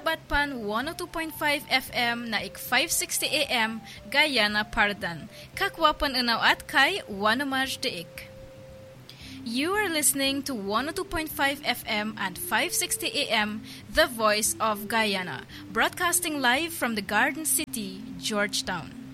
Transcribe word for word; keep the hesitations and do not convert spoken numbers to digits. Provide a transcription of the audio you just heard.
Batpan one oh two point five F M na ik five sixty A M Guyana Pardan. Kakwapan unaw at kay Wanamaj Deik. You are listening to one oh two point five F M and five sixty A M, The Voice of Guyana, broadcasting live from the Garden City, Georgetown.